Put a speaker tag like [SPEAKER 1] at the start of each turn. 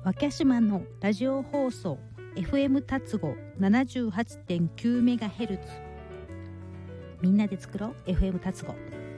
[SPEAKER 1] 若島のラジオ放送 FM 達語 78.9MHz。 みんなで作ろう FM 達語。